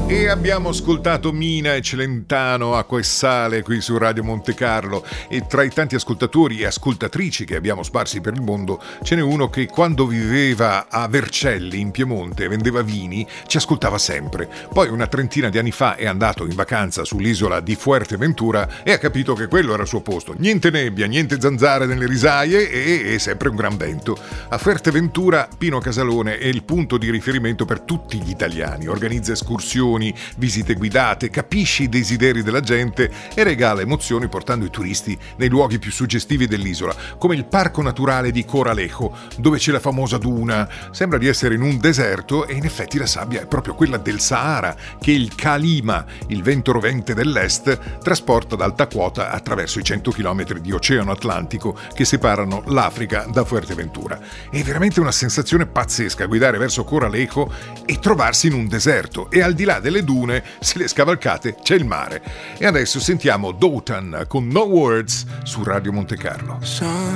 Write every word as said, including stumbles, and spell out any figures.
E abbiamo ascoltato Mina e Celentano, Acqua e Sale, qui su Radio Monte Carlo, e tra i tanti ascoltatori e ascoltatrici che abbiamo sparsi per il mondo ce n'è uno che quando viveva a Vercelli in Piemonte e vendeva vini ci ascoltava sempre. Poi una trentina di anni fa è andato in vacanza sull'isola di Fuerteventura e ha capito che quello era il suo posto. Niente nebbia, niente zanzare nelle risaie e, e sempre un gran vento. A Fuerteventura Pino Casalone è il punto di riferimento per tutti gli italiani, organizza escursioni, visite guidate, capisce i desideri della gente e regala emozioni portando i turisti nei luoghi più suggestivi dell'isola, come il parco naturale di Coralejo, dove c'è la famosa duna. Sembra di essere in un deserto e in effetti la sabbia è proprio quella del Sahara che il Calima, il vento rovente dell'est, trasporta ad alta quota attraverso i cento chilometri di oceano Atlantico che separano l'Africa da Fuerteventura. È veramente una sensazione pazzesca guidare verso Coralejo e trovarsi in un deserto, e al di là delle dune, se le scavalcate, c'è il mare. E adesso sentiamo Dotan con No Words su Radio Monte Carlo.